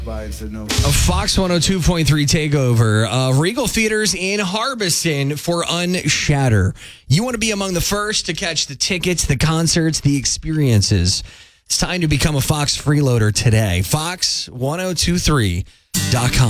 A Fox 102.3 takeover. Regal Theaters in Harbison for Unshatter. You want to be among the first to catch the tickets, the concerts, the experiences. It's time to become a Fox freeloader today. Fox1023.com.